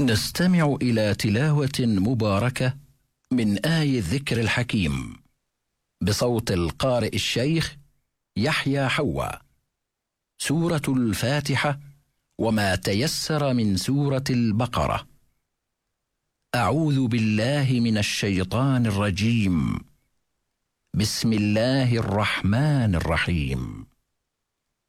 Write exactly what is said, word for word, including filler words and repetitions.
نستمع إلى تلاوة مباركة من آي الذكر الحكيم بصوت القارئ الشيخ يحيى حوا. سورة الفاتحة وما تيسر من سورة البقرة. أعوذ بالله من الشيطان الرجيم. بسم الله الرحمن الرحيم.